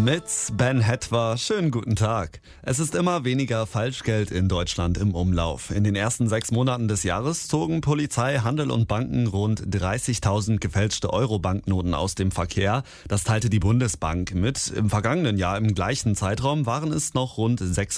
Mit Ben Hetwa, schönen guten Tag. Es ist immer weniger Falschgeld in Deutschland im Umlauf. In den ersten 6 Monaten des Jahres zogen Polizei, Handel und Banken rund 30.000 gefälschte Euro-Banknoten aus dem Verkehr. Das teilte die Bundesbank mit. Im vergangenen Jahr im gleichen Zeitraum waren es noch rund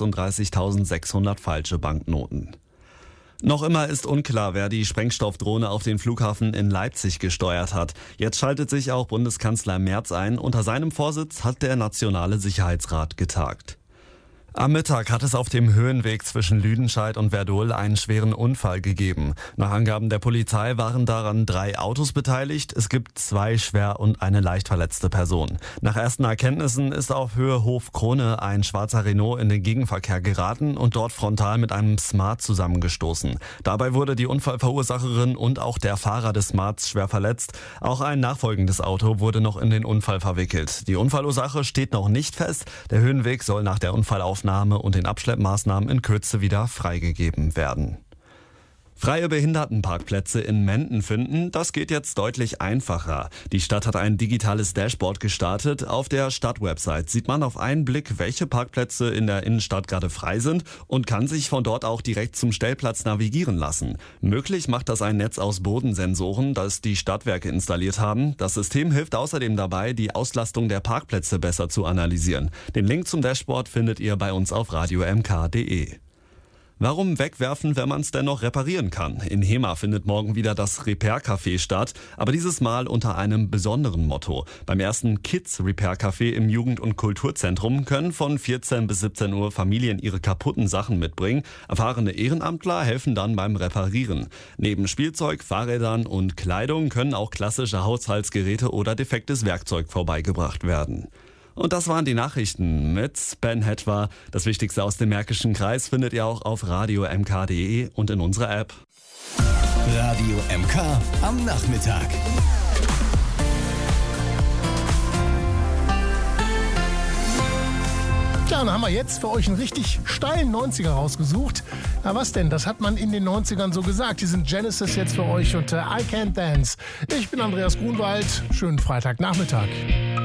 36.600 falsche Banknoten. Noch immer ist unklar, wer die Sprengstoffdrohne auf den Flughafen in Leipzig gesteuert hat. Jetzt schaltet sich auch Bundeskanzler Merz ein. Unter seinem Vorsitz hat der Nationale Sicherheitsrat getagt. Am Mittag hat es auf dem Höhenweg zwischen Lüdenscheid und Werdohl einen schweren Unfall gegeben. Nach Angaben der Polizei waren daran 3 Autos beteiligt. Es gibt 2 schwer und eine leicht verletzte Person. Nach ersten Erkenntnissen ist auf Höhe Hof-Krone ein schwarzer Renault in den Gegenverkehr geraten und dort frontal mit einem Smart zusammengestoßen. Dabei wurde die Unfallverursacherin und auch der Fahrer des Smarts schwer verletzt. Auch ein nachfolgendes Auto wurde noch in den Unfall verwickelt. Die Unfallursache steht noch nicht fest. Der Höhenweg soll nach der Unfallaufnahme und den Abschleppmaßnahmen in Kürze wieder freigegeben werden. Freie Behindertenparkplätze in Menden finden, das geht jetzt deutlich einfacher. Die Stadt hat ein digitales Dashboard gestartet. Auf der Stadtwebsite sieht man auf einen Blick, welche Parkplätze in der Innenstadt gerade frei sind und kann sich von dort auch direkt zum Stellplatz navigieren lassen. Möglich macht das ein Netz aus Bodensensoren, das die Stadtwerke installiert haben. Das System hilft außerdem dabei, die Auslastung der Parkplätze besser zu analysieren. Den Link zum Dashboard findet ihr bei uns auf radiomk.de. Warum wegwerfen, wenn man es dennoch reparieren kann? In Hema findet morgen wieder das Repair-Café statt, aber dieses Mal unter einem besonderen Motto. Beim ersten Kids-Repair-Café im Jugend- und Kulturzentrum können von 14 bis 17 Uhr Familien ihre kaputten Sachen mitbringen. Erfahrene Ehrenamtler helfen dann beim Reparieren. Neben Spielzeug, Fahrrädern und Kleidung können auch klassische Haushaltsgeräte oder defektes Werkzeug vorbeigebracht werden. Und das waren die Nachrichten mit Ben Hetwa. Das Wichtigste aus dem Märkischen Kreis findet ihr auch auf radiomk.de und in unserer App. Radio MK am Nachmittag. Ja, dann haben wir jetzt für euch einen richtig steilen 90er rausgesucht. Na was denn, das hat man in den 90ern so gesagt. Die sind Genesis jetzt für euch und I Can't Dance. Ich bin Andreas Grunwald. Schönen Freitagnachmittag.